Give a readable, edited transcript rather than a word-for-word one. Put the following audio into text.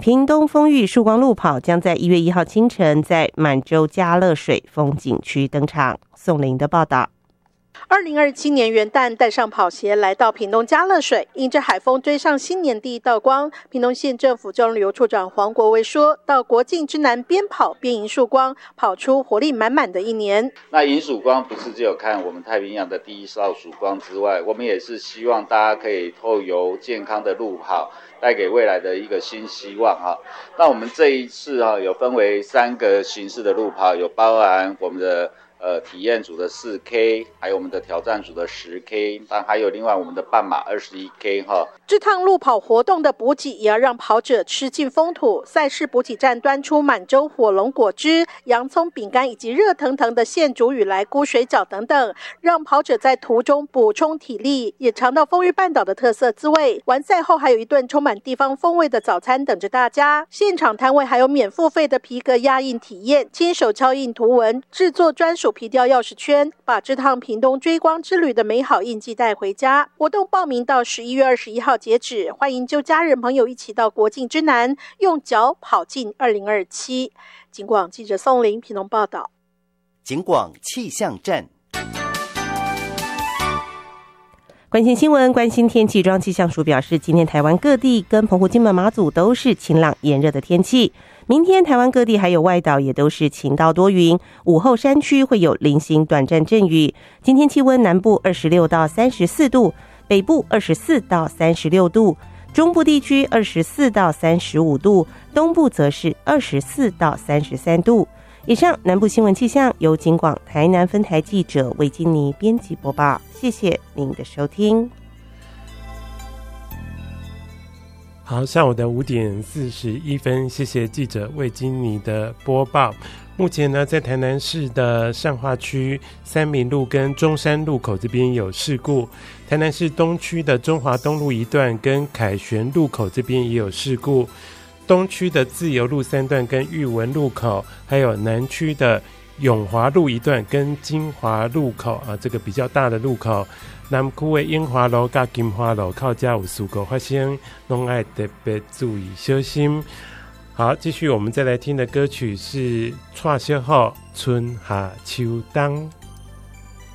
屏东丰裕曙光路跑将在1月1号清晨在满洲佳乐水风景区登场。宋玲的报道。 2027年元旦，带上跑鞋来到屏东佳乐水，迎着海风追上新年第一道光。屏东县政府交通旅游处长黄国威说，到国境之南边跑边迎曙光，跑出活力满满的一年。 那迎曙光不是只有看我们太平洋的第一道曙光之外，我们也是希望大家可以透由健康的路跑带给未来的一个新希望哈。那我们这一次有分为3个形式的路跑，有包含我们的体验组的 4K， 还有我们的挑战组的 10K， 但还有另外我们的半马 21K 哈。 这趟路跑活动的补给也要让跑者吃尽风土，赛事补给站端出满洲火龙果汁、洋葱饼干以及热腾腾的现煮雨来菇水饺等等，让跑者在途中补充体力，也尝到丰裕半岛的特色滋味。完赛后还有一顿充满地方风味的早餐等着大家，现场摊位还有免付费的皮革压印体验，亲手敲印图文，制作专属皮雕钥匙圈，把这趟屏东追光之旅的美好印记带回家。活动报名到11月21号截止，欢迎就家人朋友一起到国境之南，用脚跑进2027。警广记者宋玲屏东报道。 警广气象站。 关心新闻，关心天气，中央气象署表示，今天台湾各地跟澎湖、金门、马祖都是晴朗炎热的天气。明天台湾各地还有外岛也都是晴到多云，午后山区会有零星短暂阵雨。今天气温南部26到34度，北部24到36度，中部地区24到35度，东部则是24到33度。以上南部新闻气象由警广台南分台记者魏金妮编辑播报，谢谢您的收听。 好，上午的5点41分，谢谢记者魏金妮的播报。目前呢，在台南市的善化区三民路跟中山路口这边有事故，台南市东区的中华东路一段跟凯旋路口这边也有事故，东区的自由路3段跟裕文路口，还有南区的永华路一段跟金华路口这个比较大的路口，南区的英华路跟金华路靠家有事故发生，都要特别注意小心。好，继续我们再来听的歌曲是蔡小虎春夏秋冬。